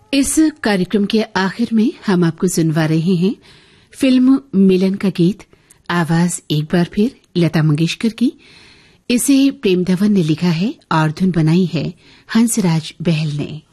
इस कार्यक्रम के आखिर में हम आपको सुनवा रहे हैं फिल्म मिलन का गीत। आवाज एक बार फिर लता मंगेशकर की। इसे प्रेम धवन ने लिखा है और धुन बनाई है हंसराज बहल ने।